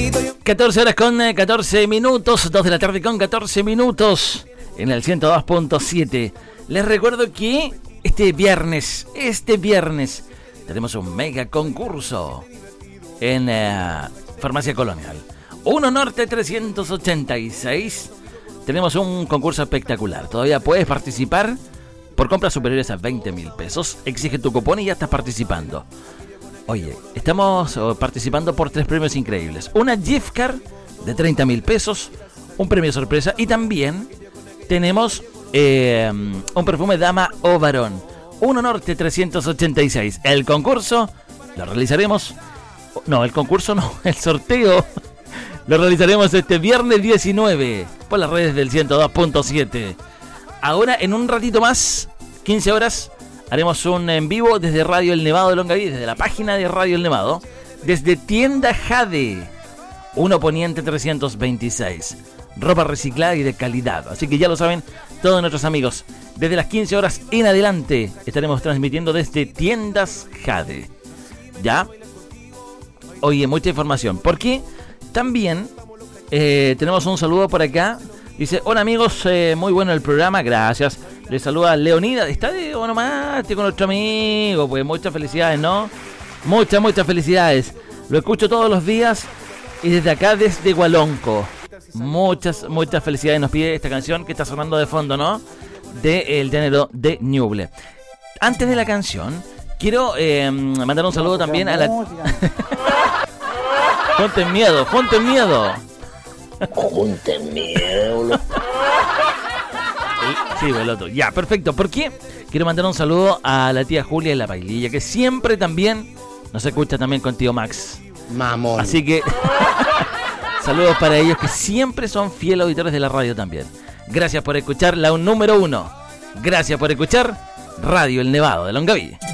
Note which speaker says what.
Speaker 1: 14 horas con 14 minutos, 2 de la tarde con 14 minutos en el 102.7. Les recuerdo que este viernes tenemos un mega concurso en Farmacia Colonial 1 Norte 386. Tenemos un concurso espectacular. Todavía puedes participar por compras superiores a 20.000 pesos. Exige tu cupón y ya estás participando. Oye, estamos participando por 3 premios increíbles. Una gift card de 30.000 pesos, un premio sorpresa y también tenemos un perfume dama o varón. 1 Norte 386. El concurso lo realizaremos... No, el concurso no, el sorteo lo realizaremos este viernes 19 por las redes del 102.7. Ahora, en un ratito más, 15 horas... haremos un en vivo desde Radio El Nevado de Longaví, desde la página de Radio El Nevado, desde Tienda Jade, 1 Poniente 326. Ropa reciclada y de calidad. Así que ya lo saben todos nuestros amigos. Desde las 15 horas en adelante estaremos transmitiendo desde Tiendas Jade. ¿Ya? Oye, mucha información. Porque también tenemos un saludo por acá. Dice, hola amigos, muy bueno el programa, gracias. Le saluda Leonida, está de onomástico con nuestro amigo, pues muchas felicidades, ¿no? Muchas felicidades. Lo escucho todos los días y desde acá, desde Hualonco. Muchas felicidades. Nos pide esta canción que está sonando de fondo, ¿no? De El Llanero de Ñuble. Antes de la canción, quiero mandar un saludo también a la... Junten miedo. Junten miedo. Sí, Beloto. Ya, perfecto. ¿Por qué? Quiero mandar un saludo a la tía Julia y la Paililla, que siempre también nos escucha también con tío Max.
Speaker 2: Mamón.
Speaker 1: Así que saludos para ellos que siempre son fieles auditores de la radio también. Gracias por escuchar la número 1. Gracias por escuchar Radio El Nevado de Longaví.